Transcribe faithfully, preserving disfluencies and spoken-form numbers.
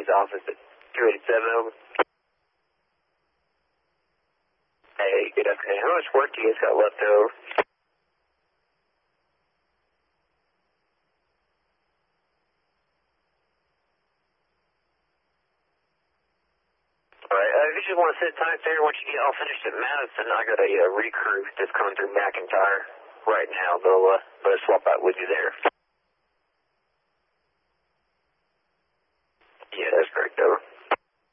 James office at two eighty-seven, over. Hey, good afternoon. How much work do you guys got left over? Alright, uh, if you just want to sit tight there, once you get all finished at Madison, I got a uh, recruit that's coming through McIntyre right now. They'll, uh, they'll swap out with you there.